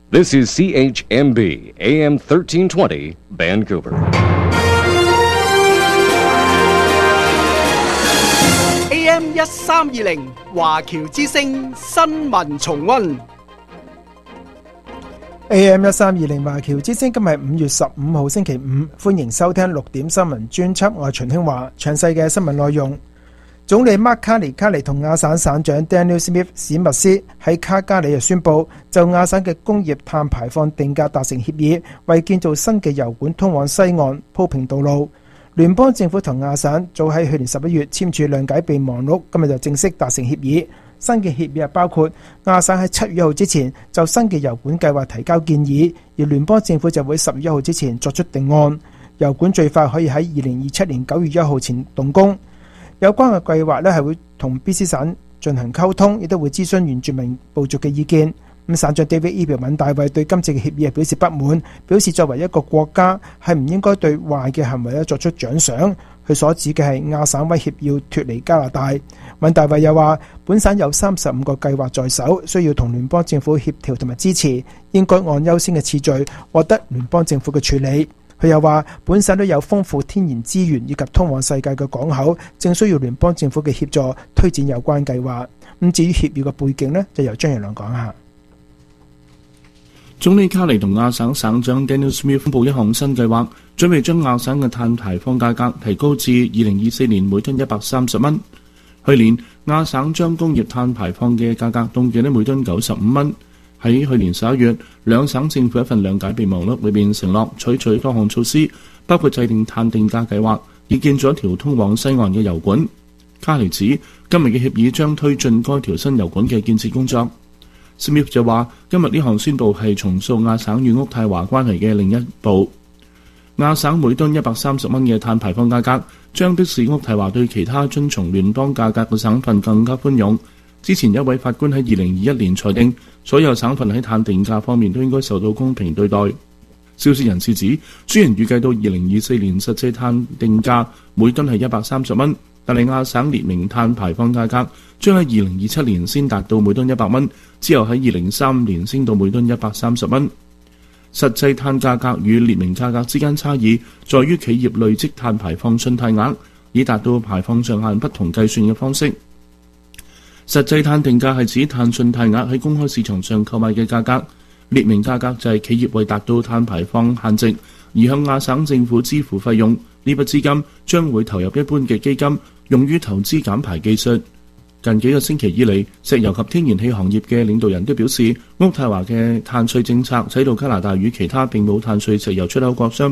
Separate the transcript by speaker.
Speaker 1: This is CHMB AM 1320 Vancouver.
Speaker 2: AM 1320華僑之聲新聞重溫。
Speaker 3: AM 1320華僑之聲，今日5月15號星期五，歡迎收聽6點新聞專輯，我係秦興華。詳細嘅新聞內容，總理麥卡尼同亞省省長 Daniel Smith 史密斯喺卡加里宣布，就亞省嘅工業碳排放定價達成協議，為建造新嘅油管通往西岸鋪平道路。聯邦政府同亞省早喺去年11月簽署諒解備忘錄，今日就正式達成協議。新嘅協議包括亞省喺7月1號之前就新嘅油管計劃提交建議，而聯邦政府就會10月1號之前作出定案。油管最快可以喺2027年9月1號前動工。有關嘅計劃係會同 BC 省進行溝通，亦都會諮詢原住民部族嘅意見。省長 David Eby 敏大衛對今次嘅協議表示不滿，表示作為一個國家係唔應該對壞嘅行為作出獎賞。佢所指嘅係亞省威脅要脫離加拿大。敏大衛又話，本省有35個計劃在手，需要同聯邦政府協調同埋支持，應該按優先嘅次序獲得聯邦政府嘅處理。佢又話，本省都有豐富天然資源以及通往世界嘅港口，正需要聯邦政府嘅協助推展有關計劃。至於協議嘅背景就由張陽良講下。
Speaker 4: 總理卡尼同亞省省長 Daniel Smith 公布一項新計劃，準備將亞省嘅碳排放價格提高至2024年每噸130蚊。去年亞省將工業碳排放嘅價格凍結每噸95蚊。喺去年11月，兩省政府一份諒解備忘錄裏面承諾採取多項措施，包括制定碳定價計劃，以建造一條通往西岸嘅油管。卡尼指今日嘅協議將推進該條新油管嘅建設工作。Smith 就話，今日呢項宣佈係重塑亞省與渥太華關係嘅另一步。亞省每噸130蚊嘅碳排放價格，將迫使渥太華對其他遵從聯邦價格嘅省份更加寬容。之前一位法官喺2021年裁定，所有省份喺碳定價方面都應該受到公平對待。消息人士指，雖然預計到2024年實際碳定價每噸係130蚊，但係亞省列明碳排放價格將喺2027年先達到每噸100蚊，之後喺2035年升到每噸130蚊。實際碳價格與列明價格之間差異，在於企業累積碳排放信貸額，以達到排放上限不同計算嘅方式。實際碳定價係指碳信貸額喺公開市場上購買嘅價格，列明價格就係企業為達到碳排放限值而向亞省政府支付費用。呢筆資金將會投入一般嘅基金，用於投資減排技術。近幾個星期以嚟，石油及天然氣行業嘅領導人都表示，渥太華嘅碳稅政策使到加拿大與其他並冇碳稅石油出口國相